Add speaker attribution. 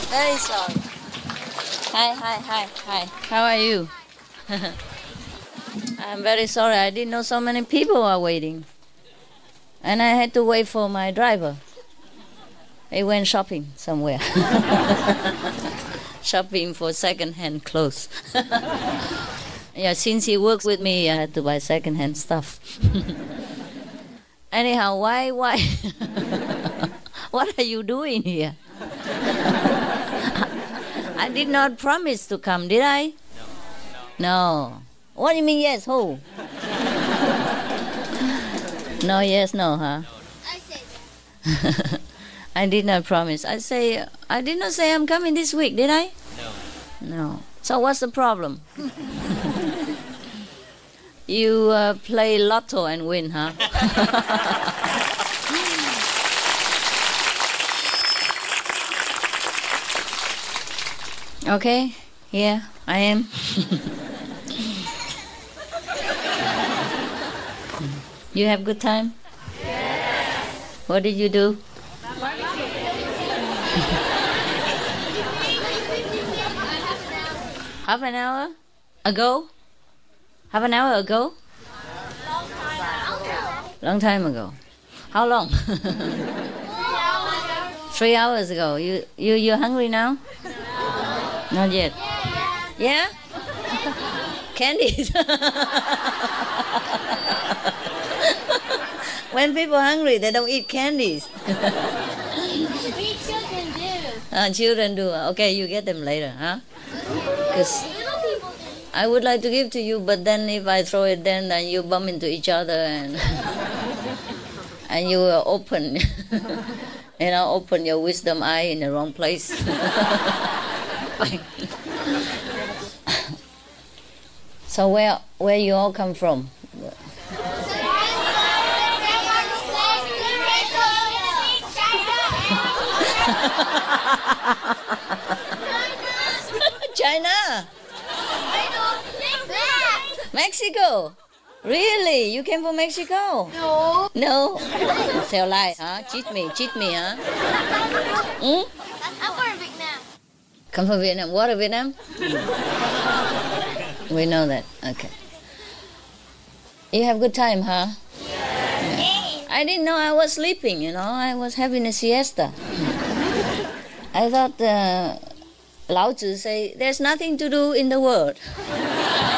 Speaker 1: Very sorry. Hi. How are you? I'm very sorry. I didn't know so many people are waiting. And I had to wait for my driver. He went shopping somewhere. Shopping for second-hand clothes. Yeah, since he works with me, I had to buy second-hand stuff. Anyhow, why? What are you doing here? I did not promise to come, did I? No. What do you mean yes? Who? No, yes, no, huh?
Speaker 2: I said that.
Speaker 1: I did not promise. I did not say I'm coming this week, did I? No. So what's the problem? You play lotto and win, huh? Okay, here I am. You have good time? Yes. What did you do? Half an hour ago? Half an hour ago? Long time ago. How long? 3 hours ago. You're hungry now? Not yet. Yeah? Candies. When people are hungry, they don't eat candies.
Speaker 2: We children do.
Speaker 1: Children do. Okay, you get them later, huh? Because
Speaker 2: Little people do.
Speaker 1: I would like to give to you, but then if I throw it, then you bump into each other and and you will open, open your wisdom eye in the wrong place. So where you all come from? China. Mexico. Really? You came from Mexico?
Speaker 2: No.
Speaker 1: No. Tell lie, huh? Cheat me, huh? Hmm?
Speaker 2: I'm from Vietnam.
Speaker 1: Come from Vietnam. What, Vietnam? We know that. Okay. You have good time, huh? Yeah. I didn't know I was sleeping, I was having a siesta. I thought Lao Tzu say, there's nothing to do in the world.